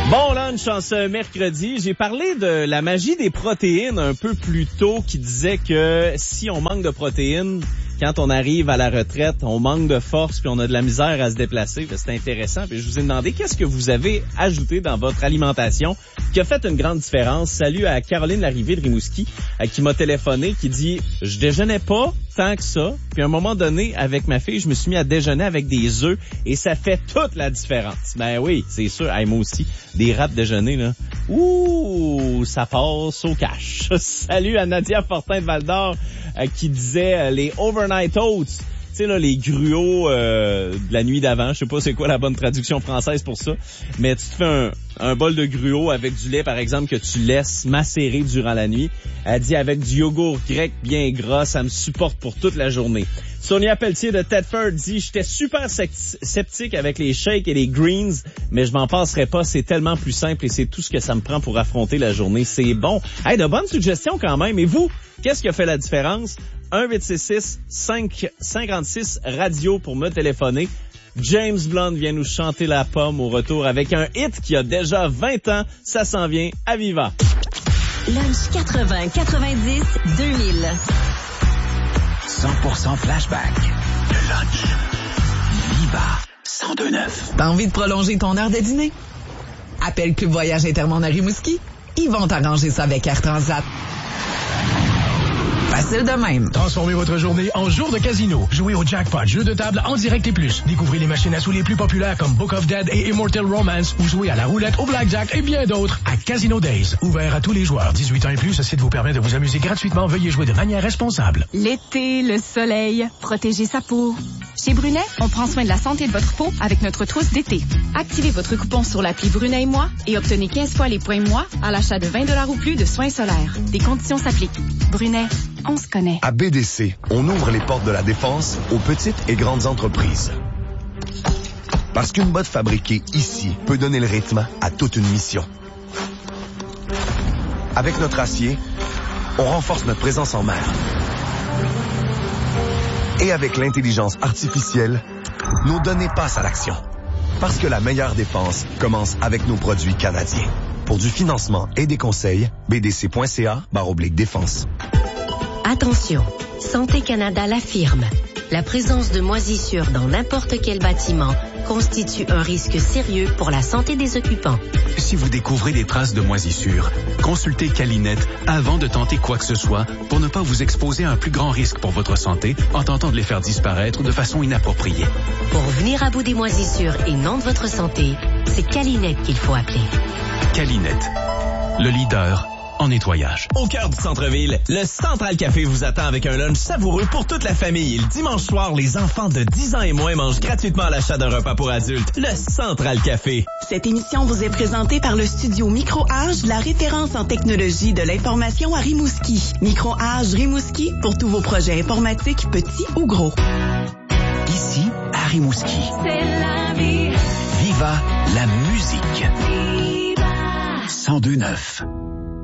Bon lunch en ce mercredi. J'ai parlé de la magie des protéines un peu plus tôt qui disait que si on manque de protéines, quand on arrive à la retraite, on manque de force puis on a de la misère à se déplacer. C'est intéressant. Puis je vous ai demandé qu'est-ce que vous avez ajouté dans votre alimentation qui a fait une grande différence. Salut à Caroline Larrivée de Rimouski qui m'a téléphoné, qui dit « Je déjeunais pas tant que ça. Puis à un moment donné, avec ma fille, je me suis mis à déjeuner avec des œufs et ça fait toute la différence. » Ben oui, c'est sûr. Hey, moi aussi, des rats de déjeuner, là. Ouh, ça passe au cash. Salut à Nadia Fortin de Val-d'Or qui disait les overnight oats. Tu sais, là, les gruots de la nuit d'avant. Je sais pas c'est quoi la bonne traduction française pour ça. Mais tu te fais un bol de gruau avec du lait, par exemple, que tu laisses macérer durant la nuit. Elle dit avec du yogourt grec bien gras, ça me supporte pour toute la journée. Sonia Pelletier de Tedford dit « J'étais super sceptique avec les shakes et les greens, mais je m'en passerai pas. C'est tellement plus simple et c'est tout ce que ça me prend pour affronter la journée. C'est bon. » Hey, de bonnes suggestions quand même. Et vous, qu'est-ce qui a fait la différence? 1-866-556-radio pour me téléphoner. James Blunt vient nous chanter la pomme au retour avec un hit qui a déjà 20 ans. Ça s'en vient à Viva. Lunch 80, 90, 2000. 100% flashback. Le lunch. Viva 102.9. T'as envie de prolonger ton heure de dîner? Appelle Club Voyage Intermonde à Rimouski. Ils vont t'arranger ça avec Air Transat. Facile de même. Transformez votre journée en jour de casino. Jouez au jackpot, jeux de table en direct et plus. Découvrez les machines à sous les plus populaires comme Book of Dead et Immortal Romance ou jouez à la roulette, au blackjack et bien d'autres à Casino Days. Ouvert à tous les joueurs. 18 ans et plus, ce site vous permet de vous amuser gratuitement. Veuillez jouer de manière responsable. L'été, le soleil, protéger sa peau. Chez Brunet, on prend soin de la santé de votre peau avec notre trousse d'été. Activez votre coupon sur l'appli Brunet et moi et obtenez 15 fois les points moi à l'achat de 20$ ou plus de soins solaires. Des conditions s'appliquent. Brunet, on se connaît. À BDC, on ouvre les portes de la défense aux petites et grandes entreprises. Parce qu'une botte fabriquée ici peut donner le rythme à toute une mission. Avec notre acier, on renforce notre présence en mer. Et avec l'intelligence artificielle, nos données passent à l'action. Parce que la meilleure défense commence avec nos produits canadiens. Pour du financement et des conseils, bdc.ca/défense. Attention, Santé Canada l'affirme. La présence de moisissures dans n'importe quel bâtiment constitue un risque sérieux pour la santé des occupants. Si vous découvrez des traces de moisissure, consultez Calinette avant de tenter quoi que ce soit pour ne pas vous exposer à un plus grand risque pour votre santé en tentant de les faire disparaître de façon inappropriée. Pour venir à bout des moisissures et non de votre santé, c'est Calinette qu'il faut appeler. Calinette, le leader en nettoyage. Au cœur du centre-ville, le Central Café vous attend avec un lunch savoureux pour toute la famille. Le dimanche soir, les enfants de 10 ans et moins mangent gratuitement à l'achat d'un repas pour adultes. Le Central Café. Cette émission vous est présentée par le studio Micro-Age, la référence en technologie de l'information à Rimouski. Micro-Age Rimouski pour tous vos projets informatiques, petits ou gros. Ici, à Rimouski. C'est la vie. Viva la musique. Viva. 102.9.